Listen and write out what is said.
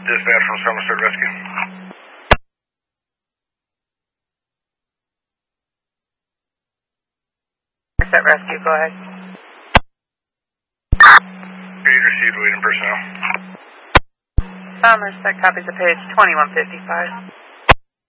dispatch from Somerset Rescue. Somerset Rescue, go ahead. Page received, waiting personnel. Somerset copies the page 2155.